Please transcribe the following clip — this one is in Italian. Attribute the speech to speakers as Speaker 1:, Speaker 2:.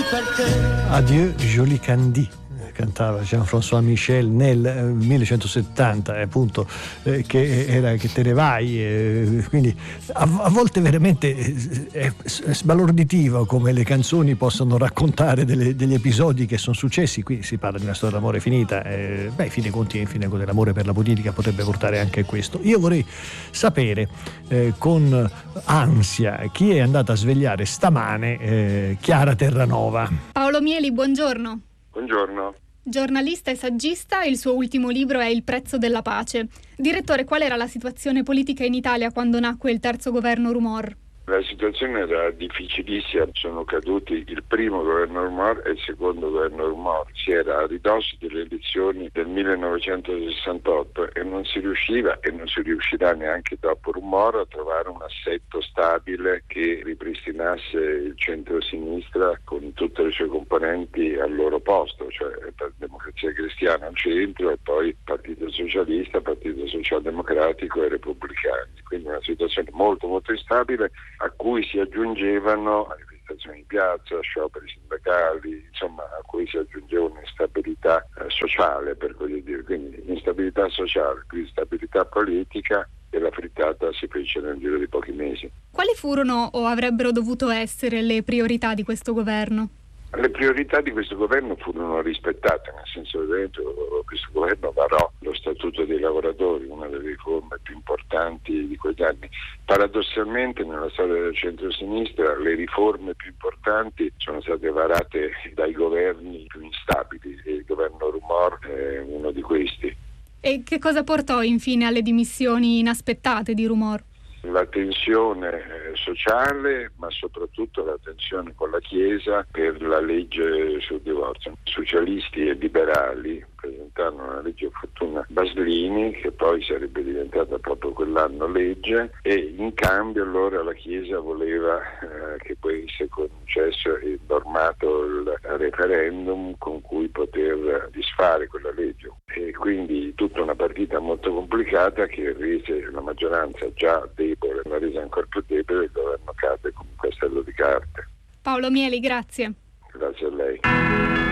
Speaker 1: Adieu Jolie Candy, cantava Jean-François Michel nel 1970, appunto, che era Che te ne vai, quindi a volte veramente è sbalorditivo come le canzoni possano raccontare degli episodi che sono successi. Qui si parla di una storia d'amore finita, in fin dei conti l'amore per la politica potrebbe portare anche a questo. Io vorrei sapere con ansia chi è andata a svegliare stamane Chiara Terranova.
Speaker 2: Paolo Mieli, buongiorno.
Speaker 3: Buongiorno.
Speaker 2: Giornalista e saggista, il suo ultimo libro è Il prezzo della pace. Direttore, qual era la situazione politica in Italia quando nacque il terzo governo Rumor?
Speaker 3: La situazione era difficilissima, sono caduti il primo governo Rumor e il secondo governo Rumor. Si era a ridosso delle elezioni del 1968 e non si riusciva, e non si riuscirà neanche dopo Rumor, a trovare un assetto stabile che ripristinasse il centro-sinistra con tutte le sue componenti al loro posto, cioè la Democrazia Cristiana al centro e poi Partito Socialista, Partito Socialdemocratico e Repubblicani. Quindi una situazione molto molto instabile, a cui si aggiungevano manifestazioni in piazza, scioperi sindacali, insomma a cui si aggiungeva un'instabilità sociale, per così dire. Quindi instabilità sociale, più instabilità politica, e la frittata si fece nel giro di pochi mesi.
Speaker 2: Quali furono o avrebbero dovuto essere le priorità di questo governo?
Speaker 3: Le priorità di questo governo furono rispettate, nel senso che questo governo varò lo Statuto dei lavoratori, una delle riforme più importanti di quegli anni. Paradossalmente nella storia del centro-sinistra le riforme più importanti sono state varate dai governi più instabili e il governo Rumor è uno di questi.
Speaker 2: E che cosa portò infine alle dimissioni inaspettate di Rumor?
Speaker 3: La tensione sociale, ma soprattutto la tensione con la Chiesa per la legge sul divorzio. Socialisti e liberali presentarono una legge Fortuna Baslini, che poi sarebbe diventata proprio quell'anno legge, e in cambio allora la Chiesa voleva che poi si concesso e normato il referendum con cui poter disfare quella legge. E quindi tutta una partita molto complicata che rese la maggioranza già debole, la rese ancora più debole, il governo cadde come un castello di carte.
Speaker 2: Paolo Mieli, grazie.
Speaker 3: Grazie a lei.